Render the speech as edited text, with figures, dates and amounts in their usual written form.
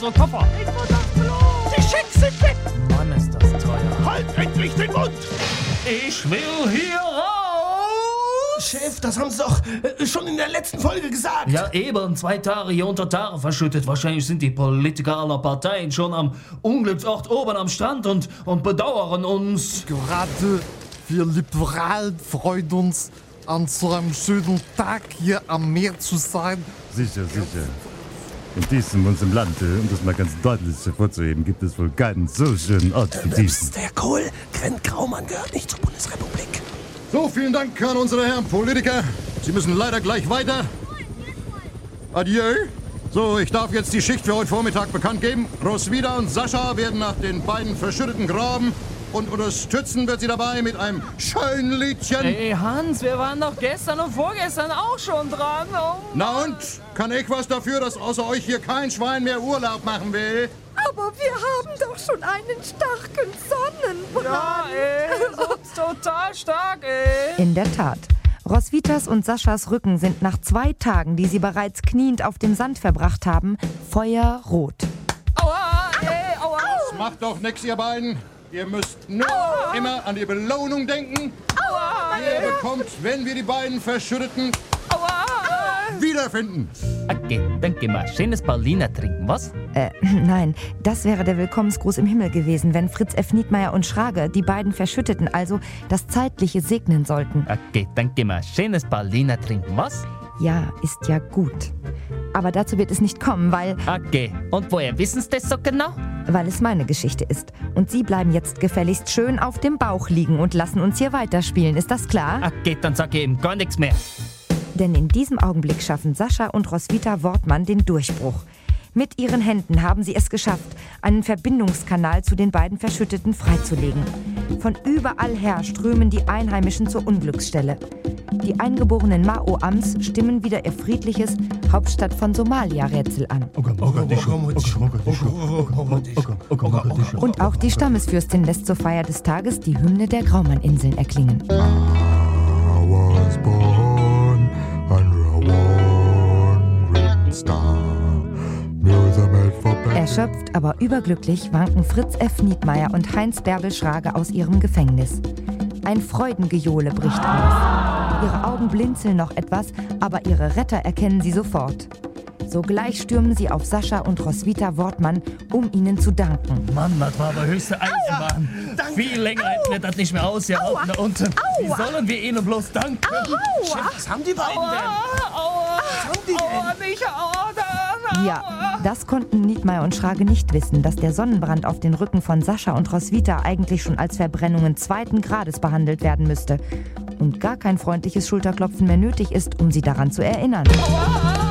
unsere Koffer. Die Schecks sind weg! Mann, ist das teuer. Halt endlich den Mund! Ich will hier raus! Chef, das haben Sie doch schon in der letzten Folge gesagt. Ja, eben, 2 Tage hier unter Tage verschüttet. Wahrscheinlich sind die Politiker aller Parteien schon am Unglücksort oben am Strand und bedauern uns. Gerade wir Liberalen freuen uns, an so einem schönen Tag hier am Meer zu sein. Sicher. In diesem unserem Land, um das mal ganz deutlich hervorzuheben, gibt es wohl keinen so schönen Ort wie diesen. Der Kohl, Gren Graumann gehört nicht zur Bundesrepublik. So, vielen Dank an unsere Herren Politiker. Sie müssen leider gleich weiter. Adieu. So, ich darf jetzt die Schicht für heute Vormittag bekannt geben. Roswitha und Sascha werden nach den beiden verschütteten graben und unterstützen wird sie dabei mit einem schönen Liedchen. Ey, Hans, wir waren doch gestern und vorgestern auch schon dran. Oh. Na und? Kann ich was dafür, dass außer euch hier kein Schwein mehr Urlaub machen will? Aber wir haben doch schon einen starken Sonnenbrand. Ja, ey, so total stark, ey. In der Tat. Roswithas und Saschas Rücken sind nach 2 Tagen, die sie bereits kniend auf dem Sand verbracht haben, feuerrot. Aua, ey, aua. Das macht doch nix, ihr beiden. Ihr müsst nur immer an die Belohnung denken. Ihr bekommt, wenn wir die beiden Verschütteten wiederfinden. Okay, dann geh mal schönes Berliner trinken, was? Nein, das wäre der Willkommensgruß im Himmel gewesen, wenn Fritz F. Niedmeyer und Schrage, die beiden Verschütteten, also das Zeitliche segnen sollten. Okay, dann geh mal schönes Berliner trinken, was? Ja, ist ja gut. Aber dazu wird es nicht kommen, weil Okay, und woher wissen Sie das so genau? es meine Geschichte ist. Und Sie bleiben jetzt gefälligst schön auf dem Bauch liegen und lassen uns hier weiterspielen. Ist das klar? Okay, dann sag ich eben gar nichts mehr. Denn in diesem Augenblick schaffen Sascha und Roswitha Wortmann den Durchbruch. Mit ihren Händen haben sie es geschafft, einen Verbindungskanal zu den beiden Verschütteten freizulegen. Von überall her strömen die Einheimischen zur Unglücksstelle. Die eingeborenen Mao-Ams stimmen wieder ihr friedliches Hauptstadt von Somalia-Rätsel an. Und auch die Stammesfürstin lässt zur Feier des Tages die Hymne der Graumann-Inseln erklingen. Erschöpft, aber überglücklich wanken Fritz F. Niedmeyer und Heinz Bärbel Schrage aus ihrem Gefängnis. Ein Freudengejohle bricht aus. Ihre Augen blinzeln noch etwas, aber ihre Retter erkennen sie sofort. Sogleich stürmen sie auf Sascha und Roswitha Wortmann, um ihnen zu danken. Mann, das war aber höchste Eisenbahn. Viel länger hätten wir das nicht mehr ausgehalten. Und wie sollen wir ihnen bloß danken? Was haben die beiden denn? Was haben die denn? Nicht Ja, das konnten Niedmeyer und Schrage nicht wissen, dass der Sonnenbrand auf den Rücken von Sascha und Roswitha eigentlich schon als Verbrennungen 2. Grades behandelt werden müsste und gar kein freundliches Schulterklopfen mehr nötig ist, um sie daran zu erinnern.